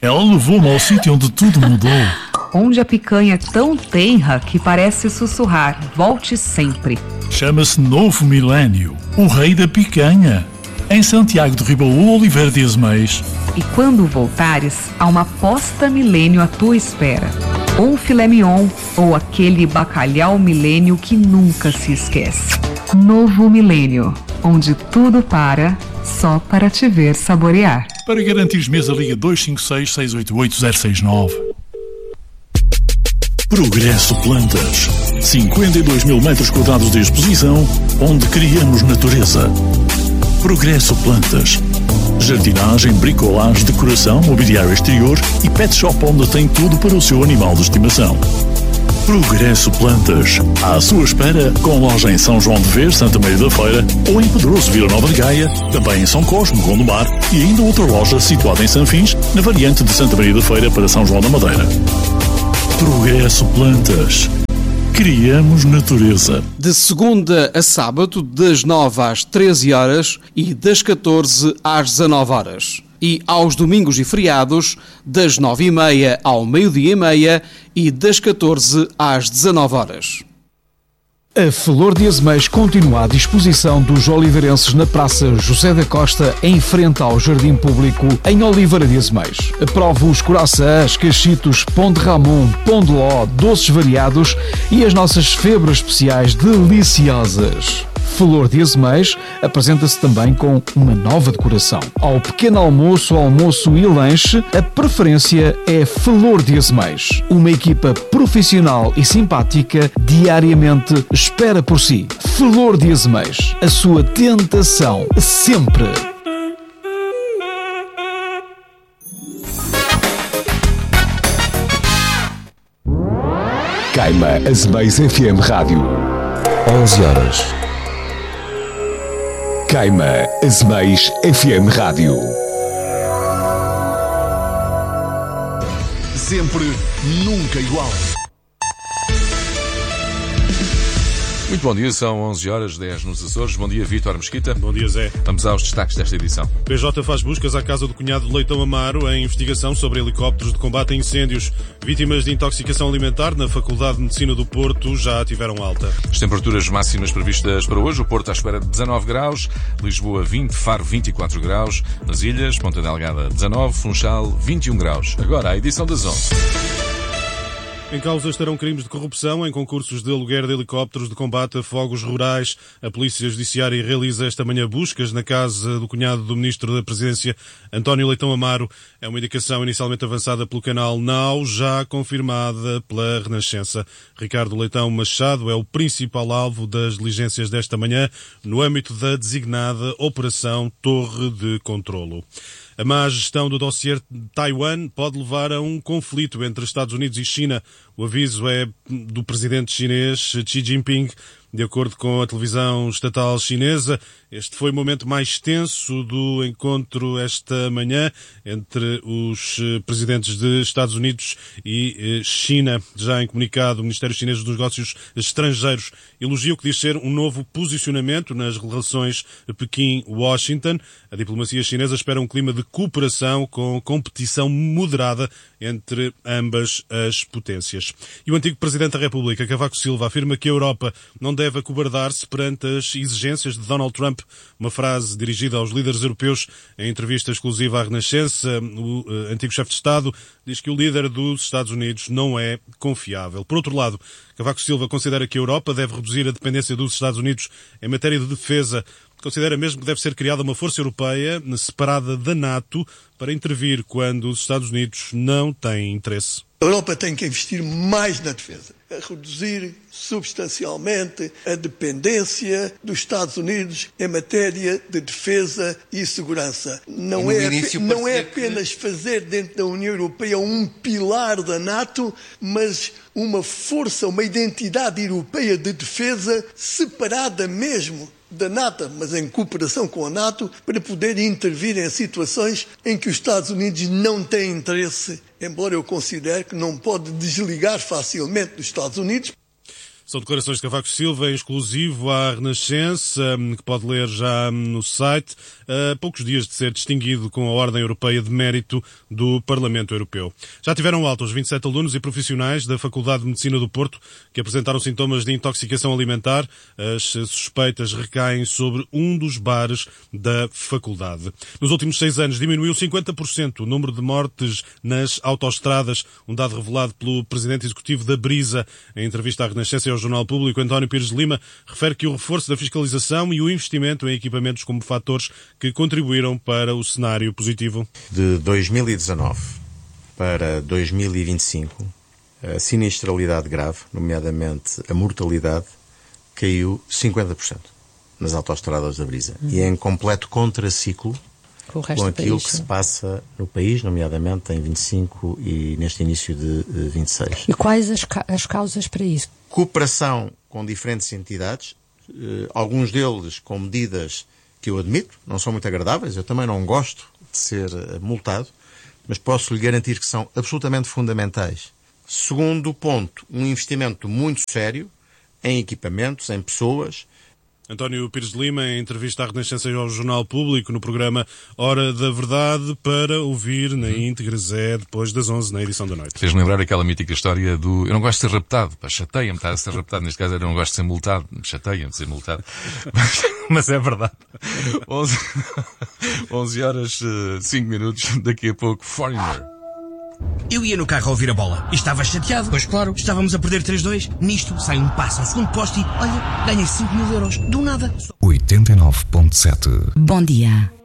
Ela levou-me ao sítio onde tudo mudou. Onde a picanha é tão tenra que parece sussurrar: volte sempre. Chama-se Novo Milénio, o rei da picanha. Em Santiago de Ribaú, Oliveira de Azeméis. E quando voltares, há uma posta milênio à tua espera. Ou um filé mignon, ou aquele bacalhau milênio que nunca se esquece. Novo Milênio, onde tudo para, só para te ver saborear. Para garantir mesa, liga 256-688-069. Progresso Plantas. 52 mil metros quadrados de exposição, onde criamos natureza. Progresso Plantas. Jardinagem, bricolagem, decoração, mobiliário exterior e pet shop onde tem tudo para o seu animal de estimação. Progresso Plantas. À sua espera, com loja em São João de Ver, Santa Maria da Feira, ou em Pedroso, Vila Nova de Gaia, também em São Cosme, Gondomar, e ainda outra loja situada em Sanfins, na variante de Santa Maria da Feira para São João da Madeira. Progresso Plantas. Criamos natureza. De segunda a sábado, das 9 às 13 horas e das 14 às 19 horas. E aos domingos e feriados, das 9h30 ao meio-dia e meia e das 14 às 19 horas. A Flor de Azeméis continua à disposição dos oliveirenses na Praça José da Costa, em frente ao Jardim Público, em Oliveira de Azeméis. Prove os coraçãs, cachitos, pão de Ramon, pão de ló, doces variados e as nossas febras especiais deliciosas. Flor de Azeméis apresenta-se também com uma nova decoração. Ao pequeno almoço, almoço e lanche, a preferência é Flor de Azeméis. Uma equipa profissional e simpática diariamente espera por si. Flor de Azeméis, a sua tentação sempre. Caima Azeméis FM Rádio. 11 horas. Caima Azeméis FM Rádio. Sempre, nunca igual. Muito bom dia, são 11 horas 10 nos Açores. Bom dia, Vítor Mesquita. Bom dia, Zé. Vamos aos destaques desta edição. PJ faz buscas à casa do cunhado de Leitão Amaro em investigação sobre helicópteros de combate a incêndios. Vítimas de intoxicação alimentar na Faculdade de Medicina do Porto já tiveram alta. As temperaturas máximas previstas para hoje: o Porto à espera de 19 graus, Lisboa 20, Faro 24 graus, nas Ilhas, Ponta Delgada 19, Funchal 21 graus. Agora a edição das 11. Em causa estarão crimes de corrupção em concursos de aluguer de helicópteros de combate a fogos rurais. A Polícia Judiciária realiza esta manhã buscas na casa do cunhado do Ministro da Presidência, António Leitão Amaro. É uma indicação inicialmente avançada pelo canal Now, já confirmada pela Renascença. Ricardo Leitão Machado é o principal alvo das diligências desta manhã, no âmbito da designada Operação Torre de Controlo. A má gestão do dossiê Taiwan pode levar a um conflito entre Estados Unidos e China. O aviso é do presidente chinês Xi Jinping. De acordo com a televisão estatal chinesa, este foi o momento mais tenso do encontro esta manhã entre os presidentes de Estados Unidos e China. Já em comunicado, o Ministério Chinês dos Negócios Estrangeiros elogia o que diz ser um novo posicionamento nas relações Pequim-Washington. A diplomacia chinesa espera um clima de cooperação com competição moderada entre ambas as potências. E o antigo Presidente da República, Cavaco Silva, afirma que a Europa não deve acobardar-se perante as exigências de Donald Trump. Uma frase dirigida aos líderes europeus em entrevista exclusiva à Renascença. O antigo chefe de Estado diz que o líder dos Estados Unidos não é confiável. Por outro lado, Cavaco Silva considera que a Europa deve reduzir a dependência dos Estados Unidos em matéria de defesa. Considera mesmo que deve ser criada uma força europeia separada da NATO para intervir quando os Estados Unidos não têm interesse. A Europa tem que investir mais na defesa, a reduzir substancialmente a dependência dos Estados Unidos em matéria de defesa e segurança. Não é apenas fazer dentro da União Europeia um pilar da NATO, mas uma força, uma identidade europeia de defesa separada mesmo da NATO, mas em cooperação com a NATO, para poder intervir em situações em que os Estados Unidos não têm interesse, embora eu considere que não pode desligar facilmente dos Estados Unidos. São declarações de Cavaco Silva, em exclusivo à Renascença, que pode ler já no site, a poucos dias de ser distinguido com a Ordem Europeia de Mérito do Parlamento Europeu. Já tiveram alta os 27 alunos e profissionais da Faculdade de Medicina do Porto que apresentaram sintomas de intoxicação alimentar. As suspeitas recaem sobre um dos bares da faculdade. Nos últimos 6 anos diminuiu 50% o número de mortes nas autoestradas, um dado revelado pelo Presidente Executivo da Brisa. Em entrevista à Renascença e ao Jornal Público, António Pires de Lima refere que o reforço da fiscalização e o investimento em equipamentos como fatores que contribuíram para o cenário positivo. De 2019 para 2025, a sinistralidade grave, nomeadamente a mortalidade, caiu 50% nas autoestradas da Brisa. E é em completo contraciclo com aquilo que se passa no país, nomeadamente em 25 e neste início de 26. E quais as causas para isso? Cooperação com diferentes entidades, alguns deles com medidas que eu admito, não são muito agradáveis, eu também não gosto de ser multado, mas posso lhe garantir que são absolutamente fundamentais. Segundo ponto, um investimento muito sério em equipamentos, em pessoas. António Pires de Lima, em entrevista à Renascença e ao Jornal Público, no programa Hora da Verdade, para ouvir na íntegra Zé, depois das 11, na edição da noite. Fez-me lembrar aquela mítica história do eu não gosto de ser raptado, chateia-me estar a ser raptado, neste caso eu não gosto de ser multado, chateia-me de ser multado, mas é verdade. 11 horas, 5 minutos, daqui a pouco, Foreigner. Eu ia no carro a ouvir a bola e estava chateado. Pois claro. Estávamos a perder 3-2. Nisto sai um passo ao segundo poste e, olha, ganhei 5.000 euros. Do nada. 89.7. Bom dia.